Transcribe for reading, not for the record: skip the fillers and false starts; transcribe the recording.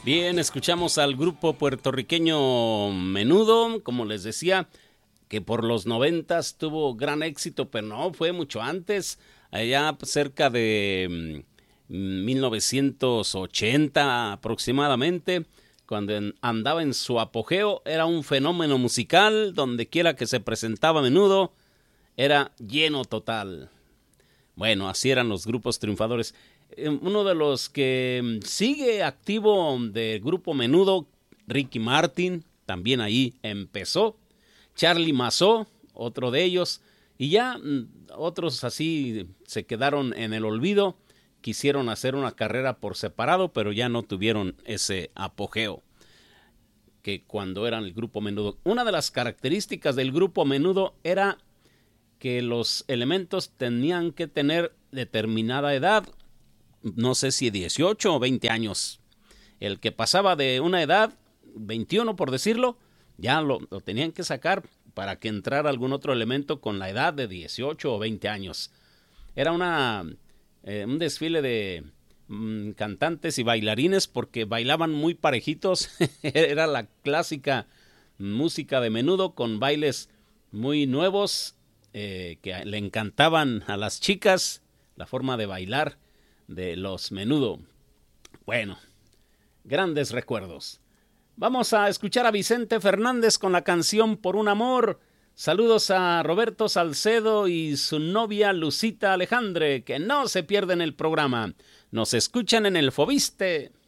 Bien, escuchamos al grupo puertorriqueño Menudo, como les decía, que por los 90 tuvo gran éxito, pero no, fue mucho antes, allá cerca de 1980 aproximadamente, cuando andaba en su apogeo, era un fenómeno musical, donde quiera que se presentaba Menudo, era lleno total. Bueno, así eran los grupos triunfadores. Uno de los que sigue activo del grupo Menudo, Ricky Martin, también ahí empezó. Charly Mazó, otro de ellos. Y ya otros así se quedaron en el olvido. Quisieron hacer una carrera por separado, pero ya no tuvieron ese apogeo que cuando eran el grupo Menudo. Una de las características del grupo Menudo era que los elementos tenían que tener determinada edad, no sé si 18 o 20 años. El que pasaba de una edad, 21 por decirlo, ya lo tenían que sacar para que entrara algún otro elemento con la edad de 18 o 20 años. Era un desfile de cantantes y bailarines porque bailaban muy parejitos. Era la clásica música de Menudo con bailes muy nuevos que le encantaban a las chicas, la forma de bailar de los Menudo. Bueno, grandes recuerdos. Vamos a escuchar a Vicente Fernández con la canción Por un Amor. Saludos a Roberto Salcedo y su novia Lucita Alejandre, que no se pierden el programa. Nos escuchan en el Fobiste.